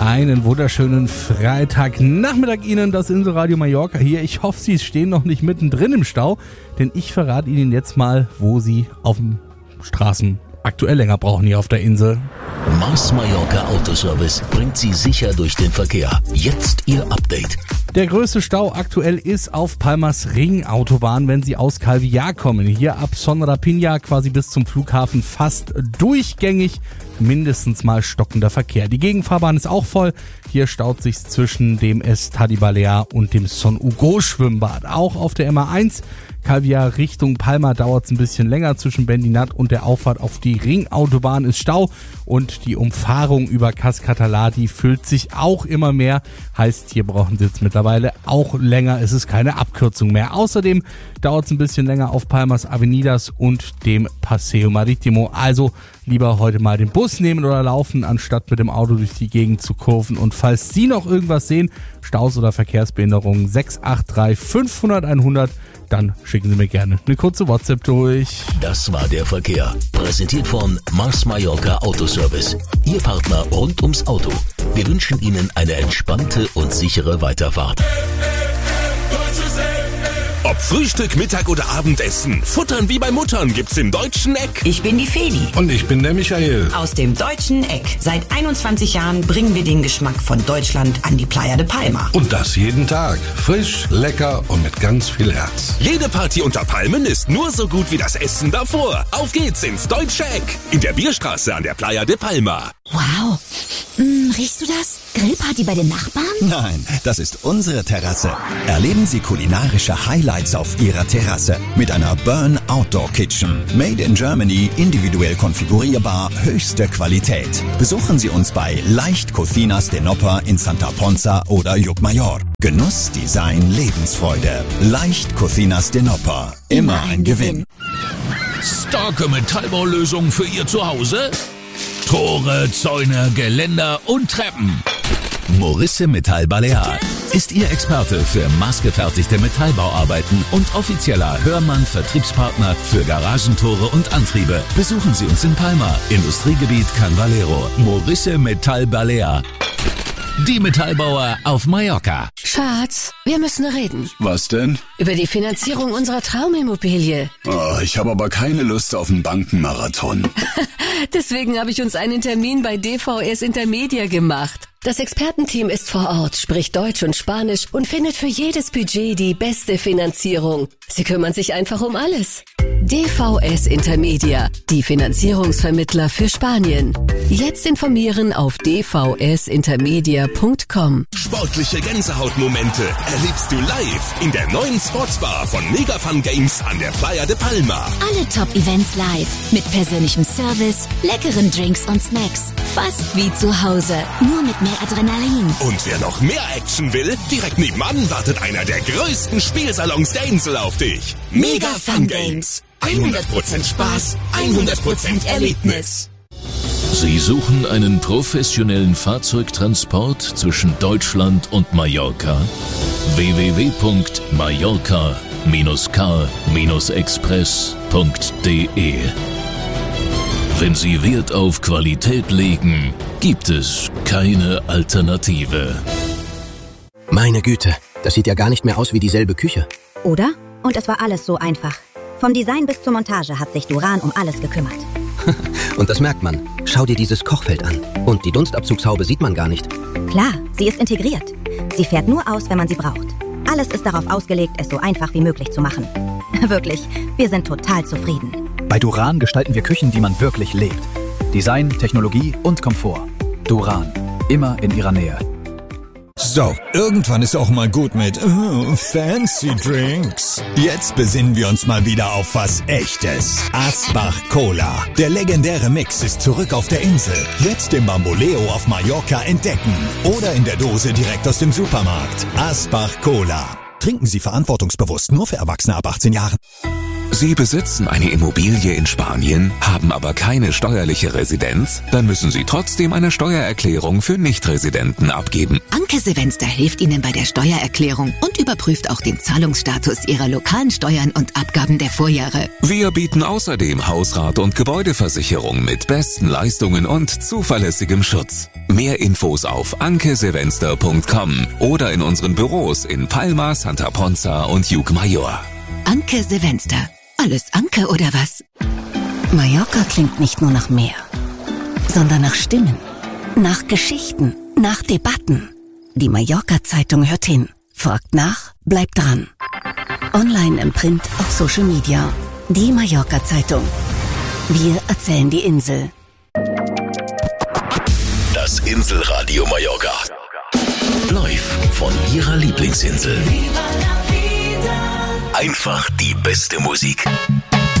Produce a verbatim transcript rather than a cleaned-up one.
Einen wunderschönen Freitagnachmittag Ihnen, das Inselradio Mallorca hier. Ich hoffe, Sie stehen noch nicht mittendrin im Stau, denn ich verrate Ihnen jetzt mal, wo Sie auf den Straßen aktuell länger brauchen hier auf der Insel. Mars Mallorca Autoservice bringt Sie sicher durch den Verkehr. Jetzt Ihr Update. Der größte Stau aktuell ist auf Palmas Ringautobahn, wenn Sie aus Calvillar kommen. Hier ab Son Rapina quasi bis zum Flughafen fast durchgängig, mindestens mal stockender Verkehr. Die Gegenfahrbahn ist auch voll. Hier staut sich zwischen dem Estadi Balear und dem Son Hugo Schwimmbad. Auch auf der M A eins Calvillar Richtung Palma dauert es ein bisschen länger. Zwischen Bendinat und der Auffahrt auf die Ringautobahn ist Stau und die Umfahrung über Cas Català, die füllt sich auch immer mehr. Heißt, hier brauchen Sie jetzt mittlerweile auch länger. Es ist keine Abkürzung mehr. Außerdem dauert es ein bisschen länger auf Palmas Avenidas und dem Paseo Marítimo. Also lieber heute mal den Bus nehmen oder laufen, anstatt mit dem Auto durch die Gegend zu kurven. Und falls Sie noch irgendwas sehen, Staus oder Verkehrsbehinderungen, sechs acht drei fünfhundert einhundert, dann schicken Sie mir gerne eine kurze WhatsApp durch. Das war der Verkehr. Präsentiert von Mars Mallorca Autoservice. Ihr Partner rund ums Auto. Wir wünschen Ihnen eine entspannte und sichere Weiterfahrt. Ob Frühstück, Mittag oder Abendessen, Futtern wie bei Muttern gibt's im Deutschen Eck. Ich bin die Feli. Und ich bin der Michael. Aus dem Deutschen Eck. Seit einundzwanzig Jahren bringen wir den Geschmack von Deutschland an die Playa de Palma. Und das jeden Tag. Frisch, lecker und mit ganz viel Herz. Jede Party unter Palmen ist nur so gut wie das Essen davor. Auf geht's ins Deutsche Eck. In der Bierstraße an der Playa de Palma. Wow. Hm, riechst du das? Grillparty bei den Nachbarn? Nein, das ist unsere Terrasse. Erleben Sie kulinarische Highlights auf Ihrer Terrasse mit einer Burn Outdoor Kitchen. Made in Germany, individuell konfigurierbar, höchste Qualität. Besuchen Sie uns bei Leicht Cocinas de Nopa in Santa Ponza oder Llucmajor. Genuss, Design, Lebensfreude. Leicht Cocinas de Nopa. Immer ein Gewinn. Starke Metallbaulösung für Ihr Zuhause? Tore, Zäune, Geländer und Treppen. Morisse Metall Balear ist Ihr Experte für maßgefertigte Metallbauarbeiten und offizieller Hörmann-Vertriebspartner für Garagentore und Antriebe. Besuchen Sie uns in Palma, Industriegebiet Can Valero. Morisse Metall Balear. Die Metallbauer auf Mallorca. Schatz, wir müssen reden. Was denn? Über die Finanzierung unserer Traumimmobilie. Oh, ich habe aber keine Lust auf einen Bankenmarathon. Deswegen habe ich uns einen Termin bei D V S Intermedia gemacht. Das Expertenteam ist vor Ort, spricht Deutsch und Spanisch und findet für jedes Budget die beste Finanzierung. Sie kümmern sich einfach um alles. D V S Intermedia, die Finanzierungsvermittler für Spanien. Jetzt informieren auf d v s intermedia punkt com. Sportliche Gänsehautmomente erlebst du live in der neuen Sportsbar von Mega Fun Games an der Playa de Palma. Alle Top-Events live mit persönlichem Service, leckeren Drinks und Snacks. Fast wie zu Hause, nur mit mehr Adrenalin. Und wer noch mehr Action will, direkt nebenan wartet einer der größten Spielsalons der Insel auf dich. Mega Fun Games. hundert Prozent Spaß, hundert Prozent Erlebnis. Sie suchen einen professionellen Fahrzeugtransport zwischen Deutschland und Mallorca? w w w punkt mallorca Bindestrich car express punkt d e. Wenn Sie Wert auf Qualität legen, gibt es keine Alternative. Meine Güte, das sieht ja gar nicht mehr aus wie dieselbe Küche. Oder? Und es war alles so einfach. Vom Design bis zur Montage hat sich Duran um alles gekümmert. Und das merkt man. Schau dir dieses Kochfeld an. Und die Dunstabzugshaube sieht man gar nicht. Klar, sie ist integriert. Sie fährt nur aus, wenn man sie braucht. Alles ist darauf ausgelegt, es so einfach wie möglich zu machen. Wirklich, wir sind total zufrieden. Bei Duran gestalten wir Küchen, die man wirklich lebt. Design, Technologie und Komfort. Duran. Immer in ihrer Nähe. So, irgendwann ist auch mal gut mit uh, fancy Drinks. Jetzt besinnen wir uns mal wieder auf was Echtes. Asbach Cola. Der legendäre Mix ist zurück auf der Insel. Jetzt im Bamboleo auf Mallorca entdecken. Oder in der Dose direkt aus dem Supermarkt. Asbach Cola. Trinken Sie verantwortungsbewusst, nur für Erwachsene ab achtzehn Jahren. Sie besitzen eine Immobilie in Spanien, haben aber keine steuerliche Residenz? Dann müssen Sie trotzdem eine Steuererklärung für Nichtresidenten abgeben. Anke Silvester hilft Ihnen bei der Steuererklärung und überprüft auch den Zahlungsstatus Ihrer lokalen Steuern und Abgaben der Vorjahre. Wir bieten außerdem Hausrat- und Gebäudeversicherung mit besten Leistungen und zuverlässigem Schutz. Mehr Infos auf anke silvester punkt com oder in unseren Büros in Palma, Santa Ponza und Llucmajor. Anke Silvester. Alles Anke oder was? Mallorca klingt nicht nur nach Meer, sondern nach Stimmen, nach Geschichten, nach Debatten. Die Mallorca-Zeitung hört hin, fragt nach, bleibt dran. Online, im Print, auf Social Media. Die Mallorca-Zeitung. Wir erzählen die Insel. Das Inselradio Mallorca. Live von Ihrer Lieblingsinsel. Einfach die beste Musik.